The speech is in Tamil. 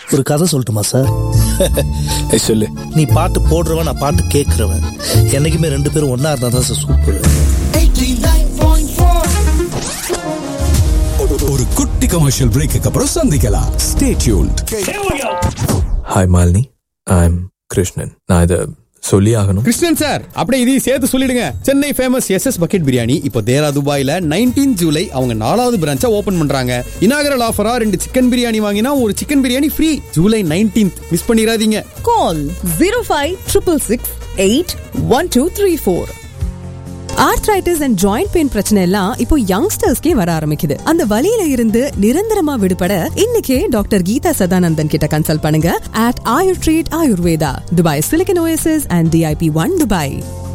ஒரு கதை சொல்லட்டுமா சார்? சொல்லு. நீ பாட்டு போடுறவன், நான் பாட்டு கேட்கறவன், என்னைக்குமே ரெண்டு பேரும் ஒன்னா இருந்தா தான் சார் சூப்பர். ஒரு குட்டி கமர்ஷியல் பிரேக்கு அப்புறம் சந்திக்கலாம். Stay tuned. Hi Malini, I am Krishnan. நான் இதை சொல்லி ஆகணும். கிருஷ்ணன் சார், அப்படியே இதையும் சேர்த்து சொல்லிடுங்க. Chennai famous SS bucket biryani இப்போ தேரா துபாயில 19 ஜூலை அவங்க 4வது பிரான்ச்சா ஓபன் பண்றாங்க. இனாகரல் ஆஃபரா 2 சிக்கன் பிரியாணி வாங்கினா ஒரு chicken biryani free. July 19th miss பண்ணிராதீங்க. Call 0566681234. Arthritis and joint pain பிரச்சனை எல்லாம் இப்போ யங்ஸ்டர்ஸ்க்கே வர ஆரம்பிக்குது. அந்த வலியில இருந்து நிரந்தரமா விடுபட இன்னைக்கே டாக்டர் கீதா சதானந்தன் கிட்ட கன்சல்ட் பண்ணுங்க at Ayurtreat Ayurveda, Dubai Silicon Oasis and DIP 1 Dubai.